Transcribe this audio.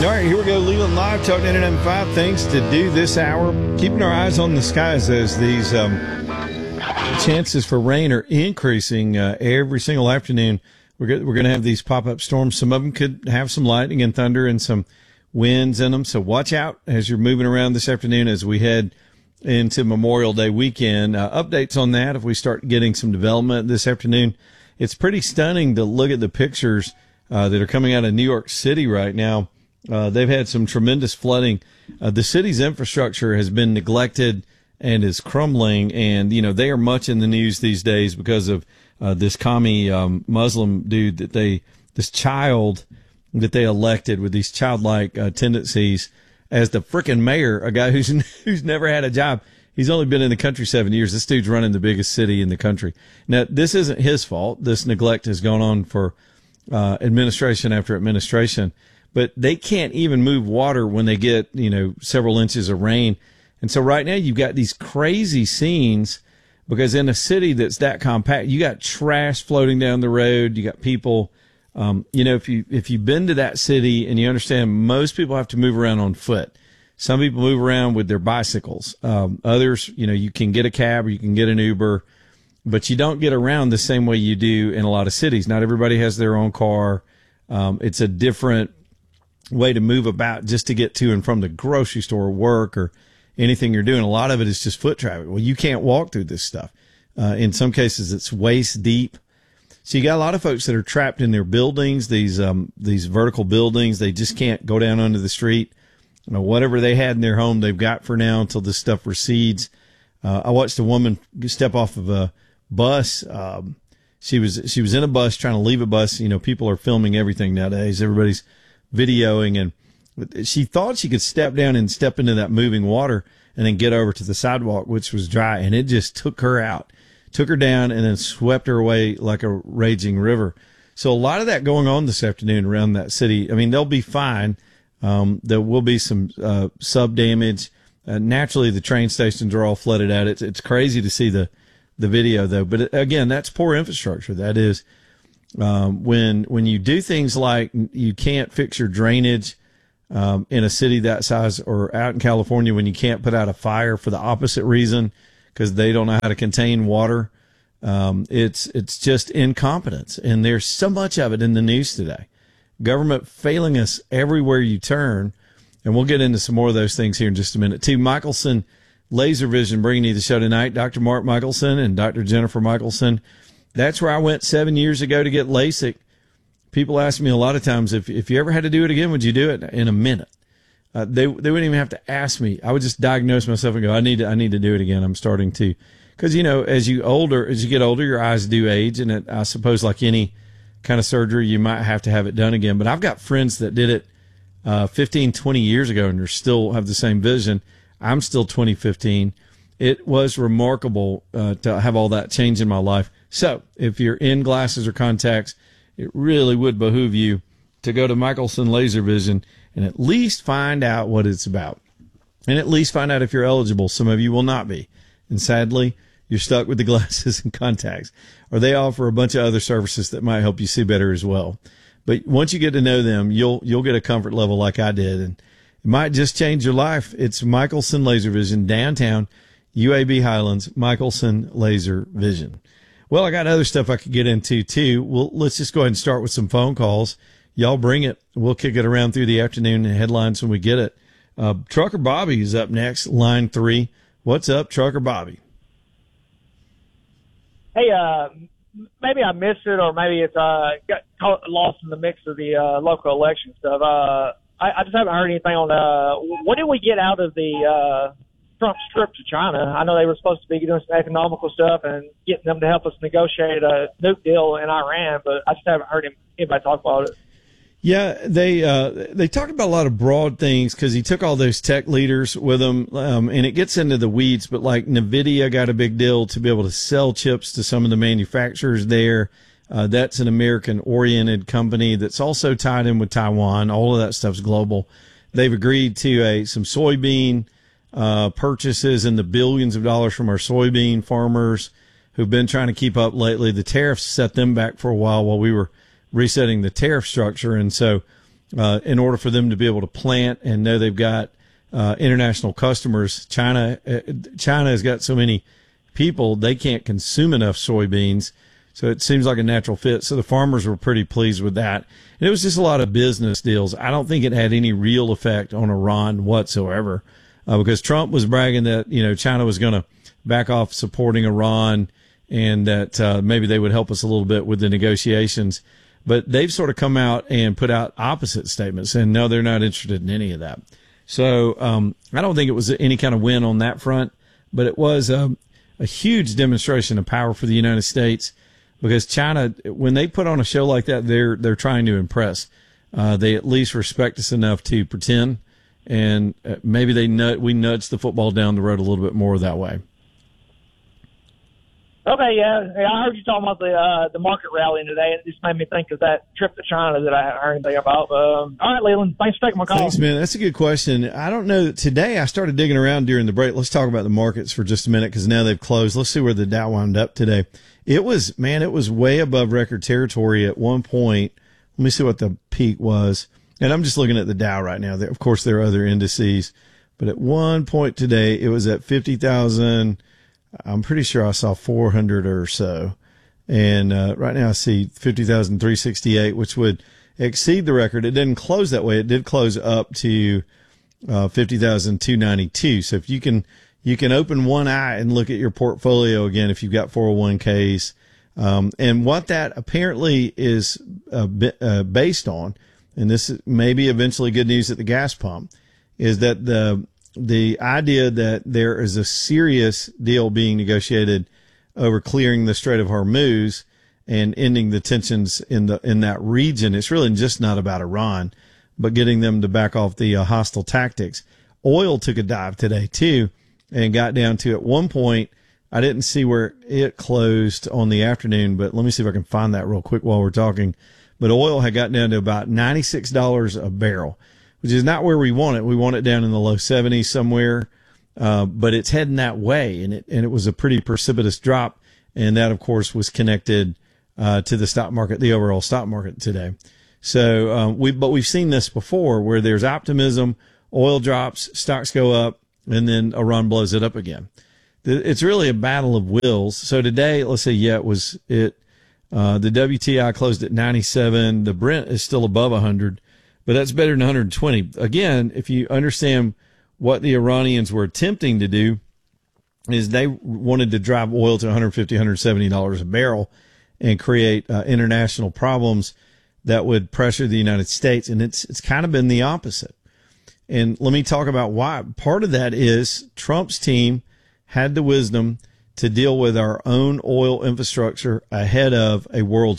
All right, here we go. Leland Live, talking Internet and 5 things to do this hour. Keeping our eyes on the skies as these chances for rain are increasing every single afternoon. We're going to have these pop-up storms. Some of them could have some lightning and thunder and some winds in them. So watch out as you're moving around this afternoon as we head into Memorial Day weekend. Updates on that if we start getting some development this afternoon. It's pretty stunning to look at the pictures that are coming out of New York City right now. They've had some tremendous flooding. The city's infrastructure has been neglected and is crumbling. And, you know, they are much in the news these days because of this commie Muslim dude this child that they elected with these childlike tendencies as the frickin' mayor, a guy who's never had a job. He's only been in the country 7 years. This dude's running the biggest city in the country. Now, this isn't his fault. This neglect has gone on for administration after administration. But they can't even move water when they get, you know, several inches of rain. And so right now you've got these crazy scenes because in a city that's that compact, you got trash floating down the road. You got people, you know, if you've been to that city and you understand most people have to move around on foot. Some people move around with their bicycles. Others, you know, you can get a cab or you can get an Uber, but you don't get around the same way you do in a lot of cities. Not everybody has their own car. It's a different way to move about just to get to and from the grocery store, work, or anything you're doing. A lot of it is just foot traffic. Well, you can't walk through this stuff. In some cases, it's waist deep. So you got a lot of folks that are trapped in their buildings, these vertical buildings. They just can't go down under the street. You know, whatever they had in their home, they've got for now until this stuff recedes. I watched a woman step off of a bus. She was in a bus trying to leave a bus. You know, people are filming everything nowadays. Everybody's videoing, and she thought she could step down and step into that moving water and then get over to the sidewalk, which was dry, and it just took her out, took her down, and then swept her away like a raging river. So a lot of that going on this afternoon around that city. I mean, they'll be fine. There will be some sub damage. Naturally, the train stations are all flooded out. It's crazy to see the video, though. But again, that's poor infrastructure. That is. When you do things like you can't fix your drainage, in a city that size, or out in California when you can't put out a fire for the opposite reason because they don't know how to contain water, it's just incompetence. And there's so much of it in the news today. Government failing us everywhere you turn. And we'll get into some more of those things here in just a minute too. Michelson Laser Vision bringing you the show tonight. Dr. Mark Michelson and Dr. Jennifer Michelson. That's where I went 7 years ago to get LASIK. People ask me a lot of times, if you ever had to do it again, would you do it in a minute? They wouldn't even have to ask me. I would just diagnose myself and go, I need to do it again. I'm starting to, because, you know, as you get older, your eyes do age. And I suppose like any kind of surgery, you might have to have it done again. But I've got friends that did it 15, 20 years ago and they still have the same vision. I'm still 2015. It was remarkable to have all that change in my life. So if you're in glasses or contacts, it really would behoove you to go to Michelson Laser Vision and at least find out what it's about. And at least find out if you're eligible. Some of you will not be. And sadly, you're stuck with the glasses and contacts. Or they offer a bunch of other services that might help you see better as well. But once you get to know them, you'll get a comfort level like I did. And it might just change your life. It's Michelson Laser Vision, downtown, UAB Highlands, Michelson Laser Vision. Well, I got other stuff I could get into, too. Well, let's just go ahead and start with some phone calls. Y'all bring it. We'll kick it around through the afternoon and headlines when we get it. Trucker Bobby is up next, line 3. What's up, Trucker Bobby? Hey, maybe I missed it, or maybe it's got lost in the mix of the local election stuff. I just haven't heard anything on what did we get out of the Trump's trip to China? I know they were supposed to be doing some economical stuff and getting them to help us negotiate a nuke deal in Iran, but I just haven't heard anybody talk about it. Yeah, they talked about a lot of broad things because he took all those tech leaders with him, and it gets into the weeds, but like NVIDIA got a big deal to be able to sell chips to some of the manufacturers there. That's an American-oriented company that's also tied in with Taiwan. All of that stuff's global. They've agreed to some soybean purchases in the billions of dollars from our soybean farmers who've been trying to keep up lately. The tariffs set them back for a while we were resetting the tariff structure. And so in order for them to be able to plant and know they've got international customers. China has got so many people, they can't consume enough soybeans. So it seems like a natural fit. So the farmers were pretty pleased with that. And it was just a lot of business deals. I don't think it had any real effect on Iran whatsoever, because Trump was bragging that, China was going to back off supporting Iran and that maybe they would help us a little bit with the negotiations. But they've sort of come out and put out opposite statements, and no, they're not interested in any of that. So I don't think it was any kind of win on that front, but it was a huge demonstration of power for the United States, because China, when they put on a show like that, they're trying to impress. They at least respect us enough to pretend, and maybe we nudge the football down the road a little bit more that way. Okay, yeah, I heard you talking about the market rallying today. It just made me think of that trip to China that I hadn't heard anything about. All right, Leland, thanks for taking my call. Thanks, man. That's a good question. I don't know. Today I started digging around during the break. Let's talk about the markets for just a minute, because now they've closed. Let's see where the Dow wound up today. It was way above record territory at one point. Let me see what the peak was. And I'm just looking at the Dow right now. Of course, there are other indices, but at one point today, it was at 50,000. I'm pretty sure I saw 400 or so. And right now I see 50,368, which would exceed the record. It didn't close that way. It did close up to 50,292. So if you can open one eye and look at your portfolio again if you've got 401ks. And what that apparently is based on, and this may be eventually good news at the gas pump, is that the idea that there is a serious deal being negotiated over clearing the Strait of Hormuz and ending the tensions in that region. It's really just not about Iran, but getting them to back off the hostile tactics. Oil took a dive today too, and got down to, at one point, I didn't see where it closed on the afternoon, but let me see if I can find that real quick while we're talking. But oil had gotten down to about $96 a barrel, which is not where we want it. We want it down in the low 70s somewhere, but it's heading that way, and it was a pretty precipitous drop, and that, of course, was connected to the stock market, the overall stock market today. So we've seen this before, where there's optimism, oil drops, stocks go up, and then Iran blows it up again. It's really a battle of wills. So today, let's say, the WTI closed at 97. The Brent is still above 100, but that's better than 120. Again, if you understand what the Iranians were attempting to do, is they wanted to drive oil to $150, $170 a barrel and create international problems that would pressure the United States. And it's kind of been the opposite. And let me talk about why. Part of that is Trump's team had the wisdom to deal with our own oil infrastructure ahead of a world